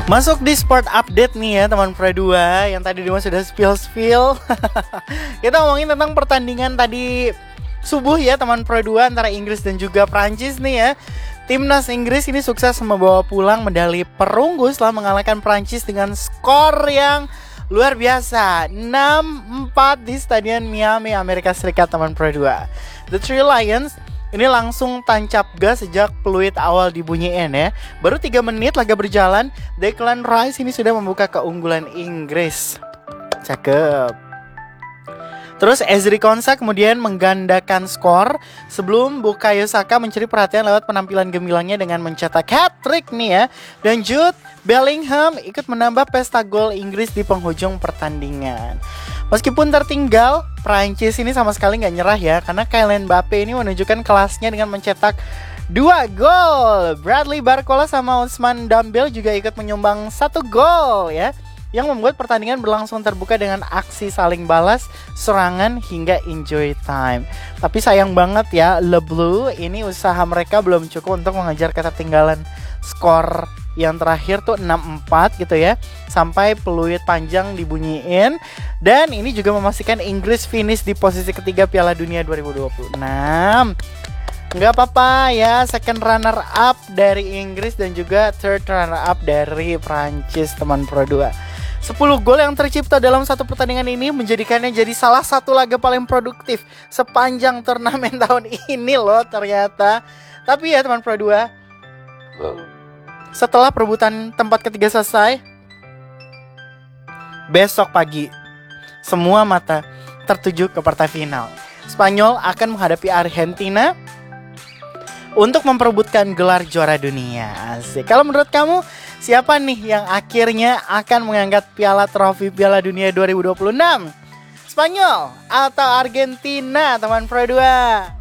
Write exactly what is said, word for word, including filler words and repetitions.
Masuk di sport update nih ya teman Pro dua. Yang tadi Dimas sudah spill-spill. Kita ngomongin tentang pertandingan tadi subuh ya teman Pro dua antara Inggris dan juga Prancis nih ya. Timnas Inggris ini sukses membawa pulang medali perunggu setelah mengalahkan Prancis dengan skor yang luar biasa, enam empat di Stadion Miami, Amerika Serikat teman Pro dua. The Three Lions ini langsung tancap gas sejak peluit awal dibunyiin ya. Baru tiga menit laga berjalan, Declan Rice ini sudah membuka keunggulan Inggris. Cakep. Terus Ezri Konsa kemudian menggandakan skor sebelum Bukayo Saka mencuri perhatian lewat penampilan gemilangnya dengan mencetak hat-trick nih ya. Dan Jude Bellingham ikut menambah pesta gol Inggris di penghujung pertandingan. Meskipun tertinggal, Prancis ini sama sekali nggak nyerah ya, karena Kylian Mbappe ini menunjukkan kelasnya dengan mencetak dua gol. Bradley Barcola sama Ousmane Dembele juga ikut menyumbang satu gol ya, yang membuat pertandingan berlangsung terbuka dengan aksi saling balas, serangan hingga enjoy time. Tapi sayang banget ya, Le Bleu ini usaha mereka belum cukup untuk mengejar ketertinggalan skor yang terakhir tuh enam empat gitu ya, sampai peluit panjang dibunyiin. Dan ini juga memastikan Inggris finish di posisi ketiga Piala Dunia dua ribu dua puluh enam. Nggak apa-apa ya, second runner up dari Inggris dan juga third runner up dari Prancis teman Pro dua. sepuluh gol yang tercipta dalam satu pertandingan ini menjadikannya jadi salah satu laga paling produktif sepanjang turnamen tahun ini loh ternyata. Tapi ya teman Pro dua, setelah perebutan tempat ketiga selesai, besok pagi semua mata tertuju ke partai final. Spanyol akan menghadapi Argentina untuk memperebutkan gelar juara dunia. Asik. Kalau menurut kamu, siapa nih yang akhirnya akan mengangkat piala trofi Piala Dunia dua ribu dua puluh enam? Spanyol atau Argentina teman Pro dua?